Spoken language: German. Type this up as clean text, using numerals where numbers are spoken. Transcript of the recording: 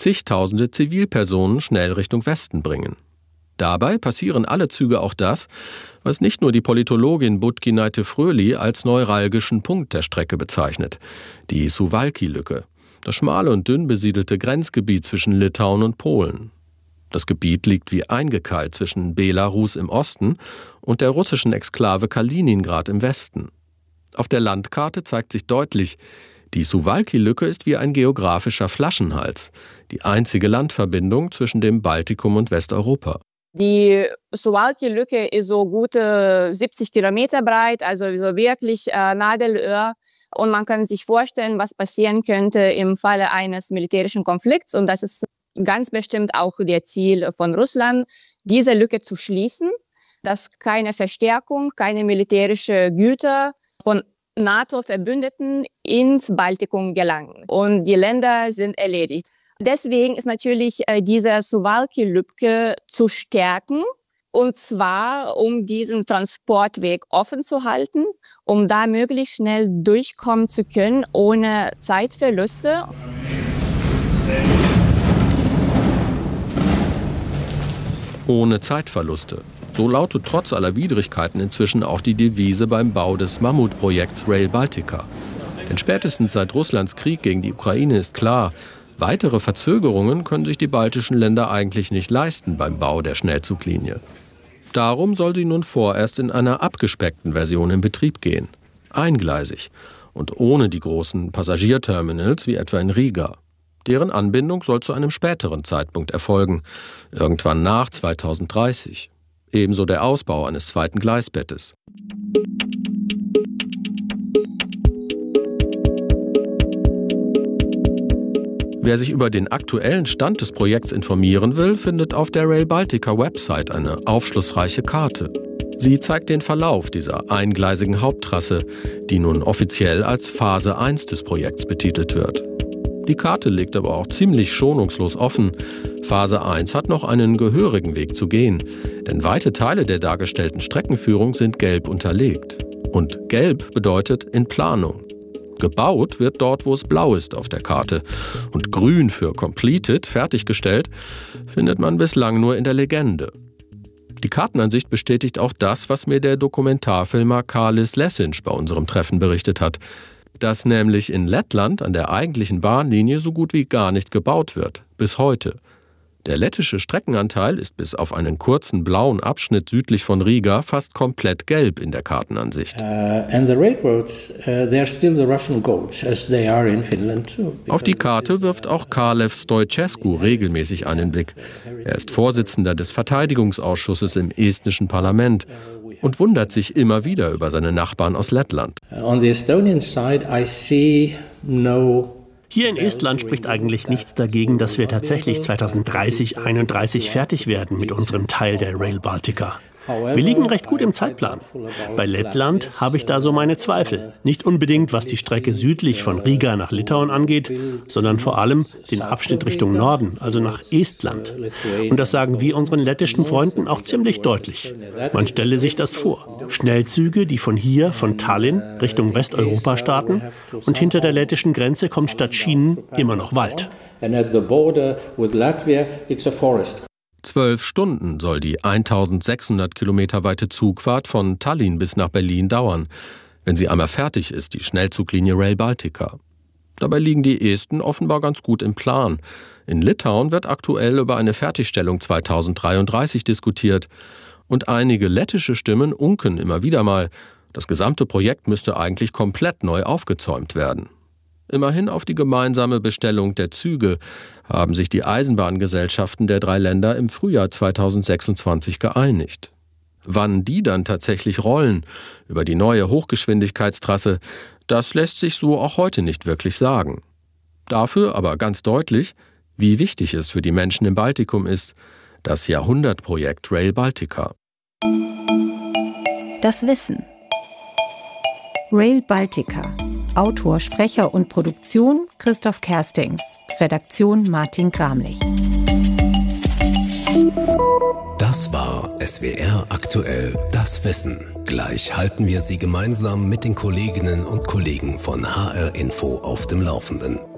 zigtausende Zivilpersonen schnell Richtung Westen bringen. Dabei passieren alle Züge auch das, was nicht nur die Politologin Budkinaite-Fröhli als neuralgischen Punkt der Strecke bezeichnet, die Suwałki-Lücke, das schmale und dünn besiedelte Grenzgebiet zwischen Litauen und Polen. Das Gebiet liegt wie eingekeilt zwischen Belarus im Osten und der russischen Exklave Kaliningrad im Westen. Auf der Landkarte zeigt sich deutlich, die Suwałki-Lücke ist wie ein geografischer Flaschenhals, die einzige Landverbindung zwischen dem Baltikum und Westeuropa. Die Suwałki-Lücke ist so gute 70 Kilometer breit, also so wirklich Nadelöhr. Und man kann sich vorstellen, was passieren könnte im Falle eines militärischen Konflikts. Und das ist ganz bestimmt auch das Ziel von Russland, diese Lücke zu schließen, dass keine Verstärkung, keine militärische Güter von NATO-Verbündeten ins Baltikum gelangen. Und die Länder sind erledigt. Deswegen ist natürlich diese Suwałki-Lücke zu stärken. Und zwar, um diesen Transportweg offen zu halten, um da möglichst schnell durchkommen zu können, ohne Zeitverluste. Ohne Zeitverluste. So lautet trotz aller Widrigkeiten inzwischen auch die Devise beim Bau des Mammutprojekts Rail Baltica. Denn spätestens seit Russlands Krieg gegen die Ukraine ist klar, weitere Verzögerungen können sich die baltischen Länder eigentlich nicht leisten beim Bau der Schnellzuglinie. Darum soll sie nun vorerst in einer abgespeckten Version in Betrieb gehen. Eingleisig und ohne die großen Passagierterminals wie etwa in Riga. Deren Anbindung soll zu einem späteren Zeitpunkt erfolgen, irgendwann nach 2030. Ebenso der Ausbau eines zweiten Gleisbettes. Wer sich über den aktuellen Stand des Projekts informieren will, findet auf der Rail Baltica Website eine aufschlussreiche Karte. Sie zeigt den Verlauf dieser eingleisigen Haupttrasse, die nun offiziell als Phase 1 des Projekts betitelt wird. Die Karte legt aber auch ziemlich schonungslos offen. Phase 1 hat noch einen gehörigen Weg zu gehen, denn weite Teile der dargestellten Streckenführung sind gelb unterlegt. Und gelb bedeutet in Planung. Gebaut wird dort, wo es blau ist auf der Karte. Und grün für completed, fertiggestellt, findet man bislang nur in der Legende. Die Kartenansicht bestätigt auch das, was mir der Dokumentarfilmer Kārlis Lesiņš bei unserem Treffen berichtet hat. Dass nämlich in Lettland an der eigentlichen Bahnlinie so gut wie gar nicht gebaut wird, bis heute. Der lettische Streckenanteil ist bis auf einen kurzen blauen Abschnitt südlich von Riga fast komplett gelb in der Kartenansicht. Auf die Karte wirft auch Kalev Stoichescu regelmäßig einen Blick. Er ist Vorsitzender des Verteidigungsausschusses im estnischen Parlament und wundert sich immer wieder über seine Nachbarn aus Lettland. Hier in Estland spricht eigentlich nichts dagegen, dass wir tatsächlich 2030/31 fertig werden mit unserem Teil der Rail Baltica. Wir liegen recht gut im Zeitplan. Bei Lettland habe ich da so meine Zweifel. Nicht unbedingt, was die Strecke südlich von Riga nach Litauen angeht, sondern vor allem den Abschnitt Richtung Norden, also nach Estland. Und das sagen wir unseren lettischen Freunden auch ziemlich deutlich. Man stelle sich das vor. Schnellzüge, die von hier, von Tallinn, Richtung Westeuropa starten, und hinter der lettischen Grenze kommt statt Schienen immer noch Wald. 12 Stunden soll die 1600 Kilometer weite Zugfahrt von Tallinn bis nach Berlin dauern, wenn sie einmal fertig ist, die Schnellzuglinie Rail Baltica. Dabei liegen die Esten offenbar ganz gut im Plan. In Litauen wird aktuell über eine Fertigstellung 2033 diskutiert. Und einige lettische Stimmen unken immer wieder mal, das gesamte Projekt müsste eigentlich komplett neu aufgezäumt werden. Immerhin auf die gemeinsame Bestellung der Züge haben sich die Eisenbahngesellschaften der 3 Länder im Frühjahr 2026 geeinigt. Wann die dann tatsächlich rollen, über die neue Hochgeschwindigkeitstrasse, das lässt sich so auch heute nicht wirklich sagen. Dafür aber ganz deutlich, wie wichtig es für die Menschen im Baltikum ist, das Jahrhundertprojekt Rail Baltica. Das Wissen. Rail Baltica. Autor, Sprecher und Produktion Christoph Kersting. Redaktion Martin Gramlich. Das war SWR aktuell, das Wissen. Gleich halten wir Sie gemeinsam mit den Kolleginnen und Kollegen von HR Info auf dem Laufenden.